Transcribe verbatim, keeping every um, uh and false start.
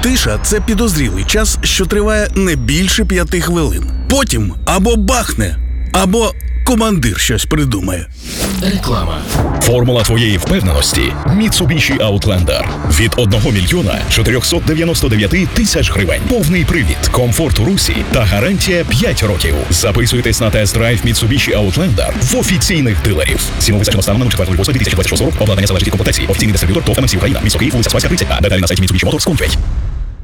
Тиша – це підозрілий час, що триває не більше п'яти хвилин. Потім або бахне, або командир щось придумає. Реклама. Формула твоєї впевненості – Mitsubishi Outlander. Від одного мільйона чотирьохсот дев'яносто дев'яти тисяч гривень. Повний привід, комфорт у русі та гарантія п'ять років. Записуйтесь на тест-драйв Mitsubishi Outlander в офіційних дилерів. Ціну визначено станом на четвертого лютого дві тисячі двадцять шостого року. Обладнання залежить від комплектації. Офіційний дистриб'ютор ТОВ ем ес ю Україна. Місто Київ, вулиця Спаська, тридцять. Деталі на сайті Mitsubishi Motors точка ком.